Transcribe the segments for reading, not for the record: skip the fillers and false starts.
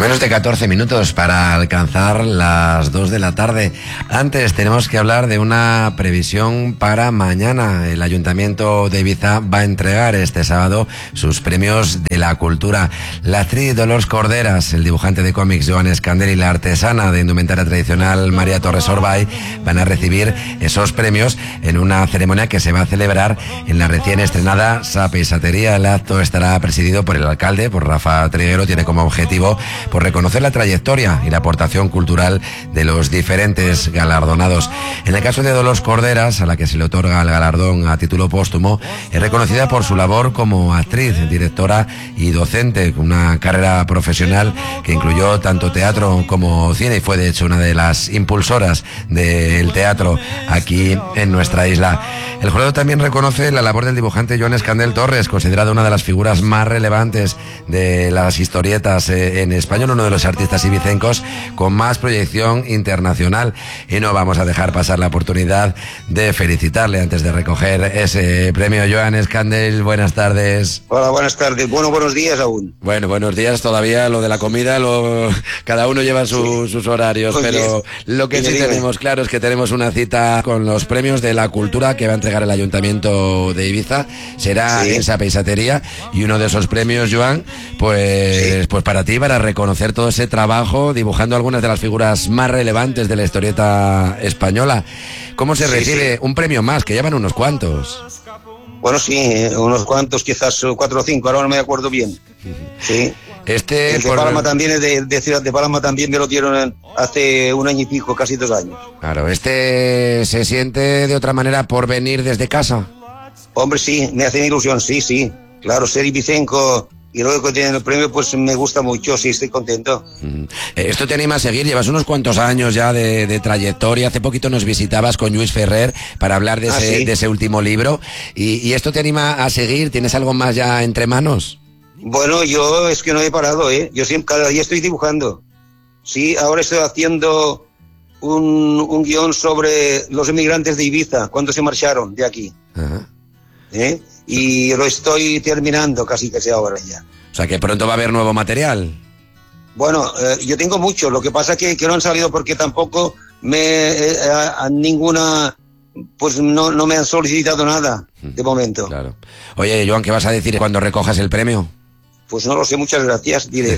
Menos de 14 minutos para alcanzar las 2 de la tarde. Antes tenemos que hablar de una previsión para mañana. El Ayuntamiento de Ibiza va a entregar este sábado sus premios de la cultura. La actriz Dolors Corderas, el dibujante de cómics Joan Escandell y la artesana de indumentaria tradicional María Torres Orbay van a recibir esos premios en una ceremonia que se va a celebrar en la recién estrenada Sa Peixateria. El acto estará presidido por el alcalde, por Rafa Triguero. Tiene como objetivo por reconocer la trayectoria y la aportación cultural de los diferentes galardonados. En el caso de Dolors Corderas, a la que se le otorga el galardón a título póstumo, es reconocida por su labor como actriz, directora y docente, con una carrera profesional que incluyó tanto teatro como cine, y fue de hecho una de las impulsoras del teatro aquí en nuestra isla. El jurado también reconoce la labor del dibujante Joan Escandell Torres, considerado una de las figuras más relevantes de las historietas en español, uno de los artistas ibicencos con más proyección internacional, y no vamos a dejar pasar la oportunidad de felicitarle antes de recoger ese premio. Joan Escandell, buenas tardes. Hola, buenas tardes. Bueno, buenos días aún. Bueno, buenos días. Todavía lo de la comida, cada uno lleva sus horarios, pues pero lo que sí tenemos claro es que tenemos una cita con los premios de la cultura que va a entregar el Ayuntamiento de Ibiza. Será en Sa Peixateria, y uno de esos premios, Joan, pues para ti, para reconocer todo ese trabajo dibujando algunas de las figuras más relevantes de la historieta española. ¿Cómo se recibe un premio más? Que llevan unos cuantos. Bueno, sí, unos cuantos, quizás 4 o 5, ahora no me acuerdo bien. Sí. El de Palma también, de Ciudad de Palma también me lo dieron hace 1 año y pico, casi 2 años. Claro, ¿se siente de otra manera por venir desde casa? Hombre, sí, me hace ilusión, sí. Claro, ser ibicenco y luego que tienen el premio, pues me gusta mucho, sí, estoy contento. ¿Esto te anima a seguir? Llevas unos cuantos años ya de trayectoria. Hace poquito nos visitabas con Lluís Ferrer para hablar de ese último libro. ¿Y esto te anima a seguir? ¿Tienes algo más ya entre manos? Bueno, yo es que no he parado, Yo siempre, cada día estoy dibujando. Sí, ahora estoy haciendo un guión sobre los emigrantes de Ibiza, cuando se marcharon de aquí. Ajá. Y lo estoy terminando casi que sea ahora ya. O sea que pronto va a haber nuevo material. Bueno, yo tengo mucho, lo que pasa que no han salido porque tampoco a ninguna, pues no me han solicitado nada de momento. Claro. Oye, Joan, ¿qué vas a decir cuando recojas el premio? Pues no lo sé, muchas gracias, diré.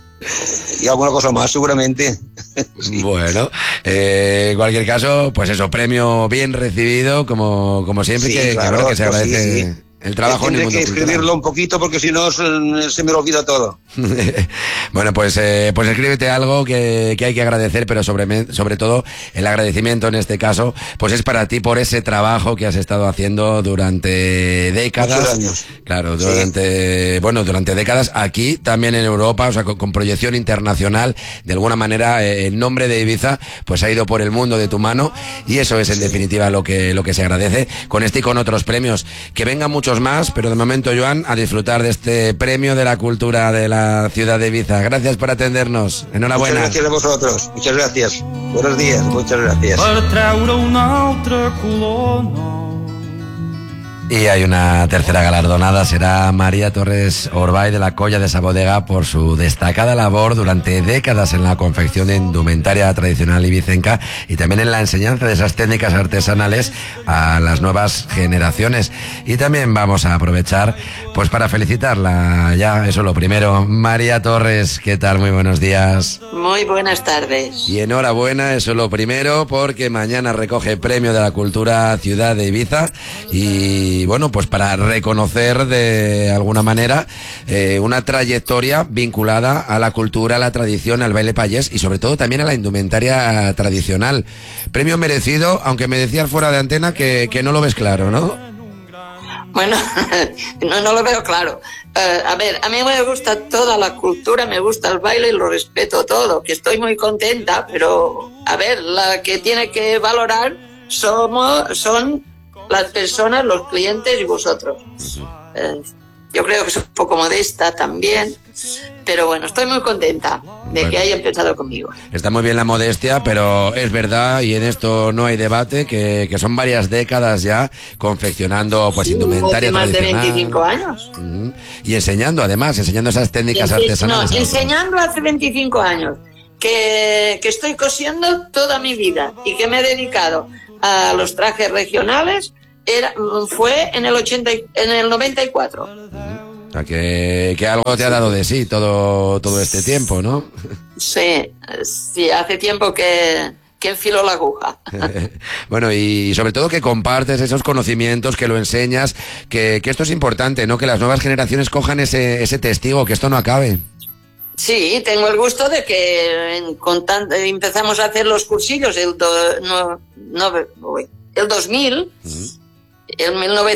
Y alguna cosa más, seguramente. Sí. Bueno, en cualquier caso, pues eso, premio bien recibido, como siempre, sí, que se agradece el trabajo en el mundo cultural. Tendré que escribirlo un poquito porque si no se me lo olvida todo. Bueno, pues escríbete algo que hay que agradecer, pero sobre todo el agradecimiento en este caso, pues es para ti por ese trabajo que has estado haciendo durante décadas. Muchos años. Claro, durante décadas, aquí, también en Europa, o sea, con proyección internacional. De alguna manera, el nombre de Ibiza, pues ha ido por el mundo de tu mano, y eso es en definitiva lo que se agradece con este y con otros premios. Que vengan muchos más, pero de momento, Joan, a disfrutar de este premio de la cultura de la ciudad de Ibiza. Gracias por atendernos. Enhorabuena. Muchas gracias a vosotros. Muchas gracias. Buenos días. Muchas gracias. Y hay una tercera galardonada, será María Torres Orbay de la Colla de Sabodega, por su destacada labor durante décadas en la confección de indumentaria tradicional ibicenca y también en la enseñanza de esas técnicas artesanales a las nuevas generaciones. Y también vamos a aprovechar pues para felicitarla, ya eso lo primero. María Torres, ¿qué tal? Muy buenos días. Muy buenas tardes. Y enhorabuena, eso lo primero, porque mañana recoge Premio de la Cultura Ciudad de Ibiza, y bueno, pues para reconocer de alguna manera una trayectoria vinculada a la cultura, a la tradición, al baile payés y sobre todo también a la indumentaria tradicional. Premio merecido, aunque me decías fuera de antena que no lo ves claro, ¿no? Bueno, no lo veo claro. A ver, a mí me gusta toda la cultura, me gusta el baile y lo respeto todo, que estoy muy contenta, pero a ver, la que tiene que valorar son las personas, los clientes y vosotros. Yo creo que soy un poco modesta también, Pero bueno, estoy muy contenta de que haya empezado conmigo. Está muy bien la modestia, pero es verdad, y en esto no hay debate, que son varias décadas ya confeccionando pues indumentaria más tradicional. de 25 años. Y enseñando, además, enseñando esas técnicas artesanales. No, enseñando hace 25 años. Que estoy cosiendo toda mi vida y que me he dedicado a los trajes regionales fue en el 94. O sea, que algo te ha dado de sí todo este tiempo, ¿no? Sí, hace tiempo que enfilo la aguja. Bueno, y sobre todo que compartes esos conocimientos, que lo enseñas, que esto es importante, ¿no? Que las nuevas generaciones cojan ese testigo, que esto no acabe. Sí, tengo el gusto de que empezamos a hacer los cursillos el 2000, el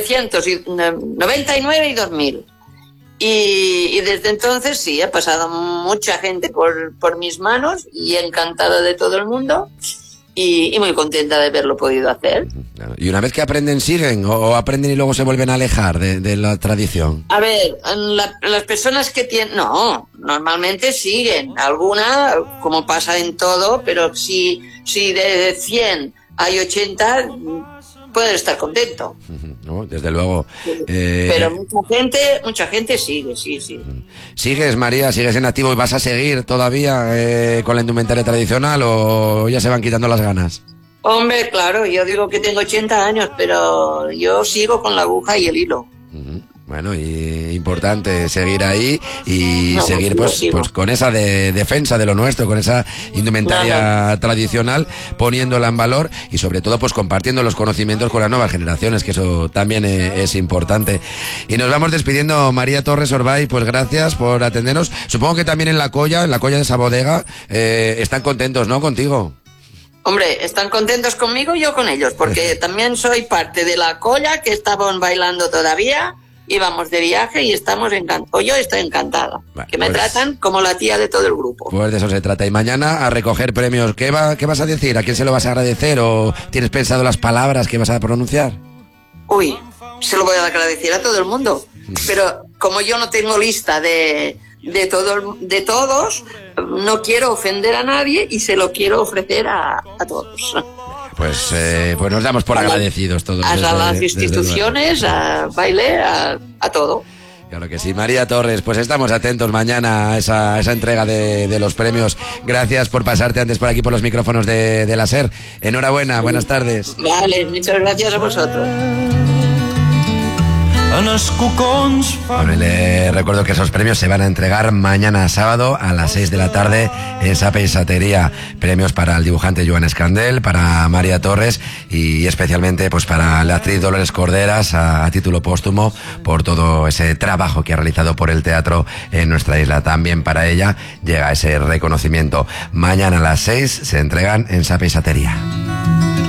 1999 y 2000. Y desde entonces sí, ha pasado mucha gente por mis manos y encantada de todo el mundo y muy contenta de haberlo podido hacer. Y una vez que aprenden, ¿siguen o aprenden y luego se vuelven a alejar de la tradición? A ver, las personas que tienen... No, normalmente siguen. Alguna, como pasa en todo, pero si de 100 hay 80... pueden estar contento. No, desde luego. Pero mucha gente sigue, sí. ¿Sigues, María? ¿Sigues en activo y vas a seguir todavía con la indumentaria tradicional o ya se van quitando las ganas? Hombre, claro, yo digo que tengo 80 años, pero yo sigo con la aguja y el hilo. Bueno, y importante seguir ahí y seguir pues con esa defensa de lo nuestro, con esa indumentaria tradicional, poniéndola en valor y sobre todo pues compartiendo los conocimientos con las nuevas generaciones, que eso también es importante. Y nos vamos despidiendo, María Torres Orbay, pues gracias por atendernos. Supongo que también en la colla de esa bodega, están contentos, ¿no?, contigo. Hombre, están contentos conmigo y yo con ellos, porque también soy parte de la colla que estaban bailando todavía. Íbamos de viaje y estamos encantados. Yo estoy encantada. Bueno, que me tratan como la tía de todo el grupo. Pues de eso se trata. Y mañana a recoger premios. ¿Qué vas a decir? ¿A quién se lo vas a agradecer? ¿O tienes pensado las palabras que vas a pronunciar? Uy, se lo voy a agradecer a todo el mundo. Pero como yo no tengo lista de todos, no quiero ofender a nadie y se lo quiero ofrecer a todos. Pues nos damos por agradecidos todos. A las instituciones, a baile, a todo. Claro que sí. María Torres, pues estamos atentos mañana a esa entrega de los premios. Gracias por pasarte antes por aquí por los micrófonos de la SER. Enhorabuena, buenas tardes. Vale, muchas gracias a vosotros. Bueno, le recuerdo que esos premios se van a entregar mañana sábado a las 6 de la tarde en Sa Peixateria. Premios para el dibujante Joan Escandel, para María Torres y especialmente pues para la actriz Dolores Corderas a título póstumo por todo ese trabajo que ha realizado por el teatro en nuestra isla. También para ella llega ese reconocimiento. Mañana a las 6 se entregan en Sa Peixateria.